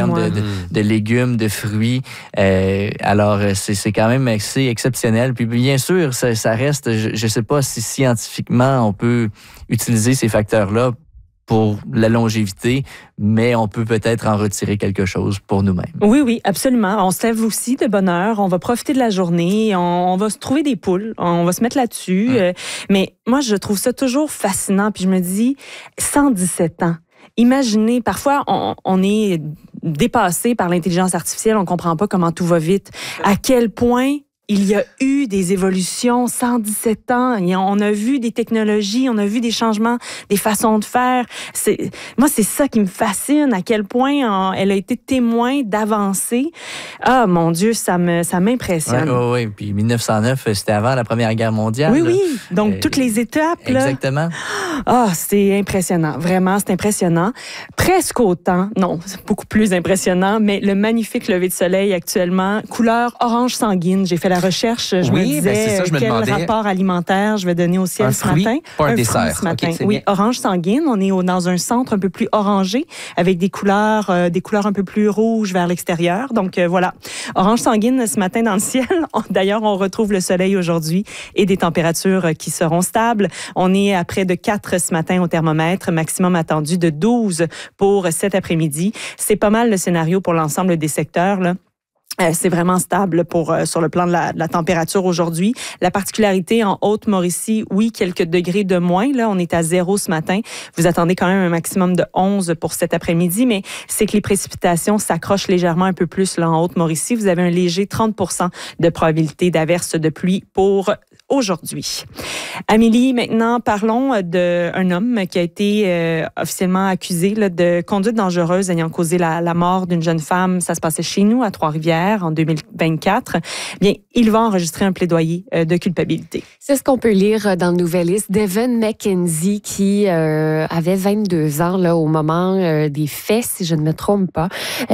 termes de légumes, de fruits. Alors, c'est quand même assez exceptionnel. Puis bien sûr, ça reste, je ne sais pas si scientifiquement on peut utiliser ces facteurs-là pour la longévité, mais on peut peut-être en retirer quelque chose pour nous-mêmes. Oui, absolument. On se lève aussi de bonne heure, on va profiter de la journée, on va se trouver des poules, on va se mettre là-dessus. Mais moi, je trouve ça toujours fascinant, puis je me dis, 117 ans. Imaginez, parfois, on est dépassé par l'intelligence artificielle, on comprend pas comment tout va vite. À quel point il y a eu des évolutions, 117 ans. On a vu des technologies, on a vu des changements, des façons de faire. Moi, c'est ça qui me fascine, à quel point elle a été témoin d'avancées. Ah, mon Dieu, ça m'impressionne. Oui. Puis 1909, c'était avant la Première Guerre mondiale. Oui. Donc, toutes les étapes. Exactement. Ah, c'est impressionnant. Vraiment, c'est impressionnant. Presque autant, non, c'est beaucoup plus impressionnant, mais le magnifique lever de soleil actuellement, couleur orange sanguine. J'ai fait la recherche, je me disais quel rapport alimentaire je vais donner au ciel ce matin. Pas un dessert. Ce matin. Okay, oui, orange sanguine. On est dans un centre un peu plus orangé avec des couleurs un peu plus rouges vers l'extérieur. Donc voilà, orange sanguine ce matin dans le ciel. D'ailleurs, on retrouve le soleil aujourd'hui et des températures qui seront stables. On est à près de 4 ce matin au thermomètre, maximum attendu de 12 pour cet après-midi. C'est pas mal le scénario pour l'ensemble des secteurs, là. C'est vraiment stable sur le plan de la température aujourd'hui. La particularité en Haute-Mauricie, oui, quelques degrés de moins. Là, on est à 0 ce matin. Vous attendez quand même un maximum de 11 pour cet après-midi, mais c'est que les précipitations s'accrochent légèrement un peu plus là en Haute-Mauricie. Vous avez un léger 30% de probabilité d'averse de pluie pour aujourd'hui. Amélie, maintenant, parlons d'un homme qui a été officiellement accusé là, de conduite dangereuse ayant causé la mort d'une jeune femme. Ça se passait chez nous, à Trois-Rivières, en 2024. Bien, il va enregistrer un plaidoyer de culpabilité. C'est ce qu'on peut lire dans le Nouvelliste. Devin McKenzie, qui avait 22 ans là, au moment des faits, si je ne me trompe pas.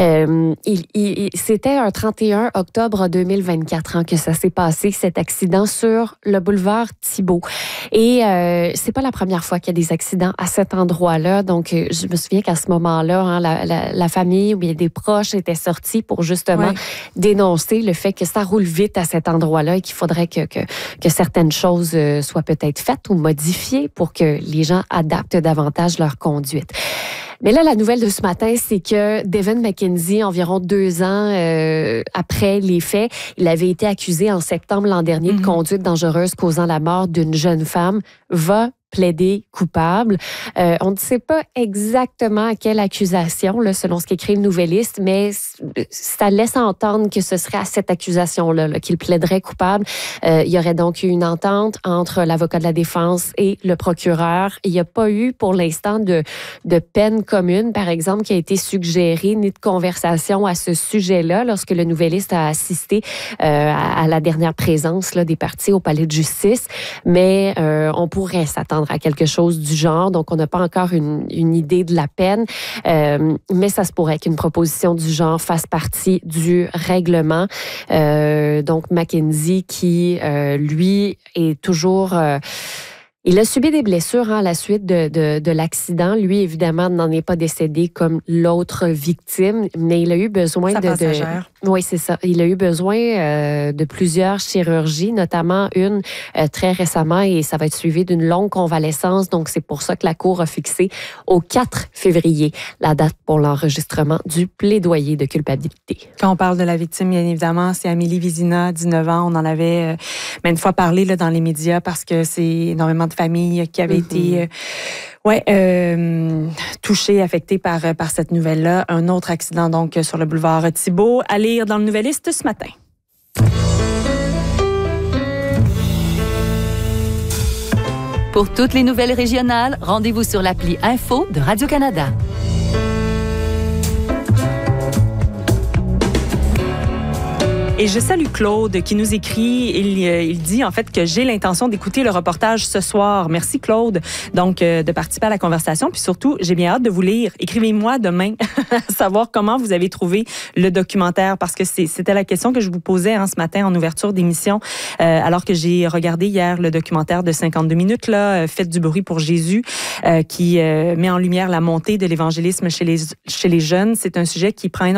C'était un 31 octobre 2024 que ça s'est passé, cet accident sur le boulevard Thibault. Et c'est pas la première fois qu'il y a des accidents à cet endroit-là. Donc, je me souviens qu'à ce moment-là, la famille ou bien des proches étaient sortis pour justement dénoncer le fait que ça roule vite à cet endroit-là et qu'il faudrait que certaines choses soient peut-être faites ou modifiées pour que les gens adaptent davantage leur conduite. Mais là, la nouvelle de ce matin, c'est que Devin McKenzie, environ 2 ans après les faits, il avait été accusé en septembre l'an dernier de conduite dangereuse causant la mort d'une jeune femme, va plaidé coupable. On ne sait pas exactement à quelle accusation, là, selon ce qu'écrit le Nouvelliste, mais ça laisse entendre que ce serait à cette accusation-là qu'il plaiderait coupable. Il y aurait donc eu une entente entre l'avocat de la défense et le procureur. Il n'y a pas eu, pour l'instant, de peine commune, par exemple, qui a été suggérée, ni de conversation à ce sujet-là, lorsque le Nouvelliste a assisté à la dernière présence là, des parties au palais de justice. Mais on pourrait s'attendre à quelque chose du genre. Donc, on n'a pas encore une idée de la peine, mais ça se pourrait qu'une proposition du genre fasse partie du règlement. Donc, McKenzie qui, lui, est toujours... il a subi des blessures à la suite de l'accident. Lui, évidemment, n'en est pas décédé comme l'autre victime, mais il a eu besoin Oui, c'est ça. Il a eu besoin de plusieurs chirurgies, notamment une très récemment, et ça va être suivi d'une longue convalescence. Donc, c'est pour ça que la Cour a fixé au 4 février la date pour l'enregistrement du plaidoyer de culpabilité. Quand on parle de la victime, bien évidemment, c'est Amélie Vizina, 19 ans. On en avait maintes fois parlé là, dans les médias parce que c'est énormément de familles qui avaient été touchées, affectées par cette nouvelle-là. Un autre accident donc sur le boulevard Thibault. À lire dans le Nouvelliste ce matin. Pour toutes les nouvelles régionales, rendez-vous sur l'appli Info de Radio-Canada. Et je salue Claude qui nous écrit. Il dit en fait que j'ai l'intention d'écouter le reportage ce soir. Merci Claude. Donc de participer à la conversation. Puis surtout, j'ai bien hâte de vous lire. Écrivez-moi demain à savoir comment vous avez trouvé le documentaire parce que c'était la question que je vous posais ce matin en ouverture d'émission alors que j'ai regardé hier le documentaire de 52 minutes là, Faites du bruit pour Jésus qui met en lumière la montée de l'évangélisme chez les jeunes. C'est un sujet qui prend